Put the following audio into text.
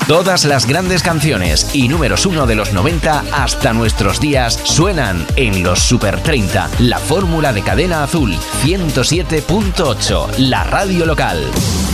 Todas las grandes canciones y números 1 de los 90 hasta nuestros días suenan en los Super 30, la fórmula de Cadena Azul 107.8, la radio local.